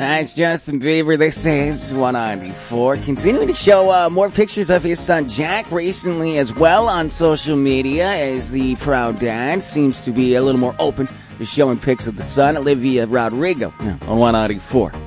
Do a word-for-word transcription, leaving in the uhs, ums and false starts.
That's Justin Bieber. This is one ninety-four. Continuing to show uh, more pictures of his son Jack recently as well on social media, as the proud dad seems to be a little more open to showing pics of the son, Olivia Rodrigo, on one ninety-four.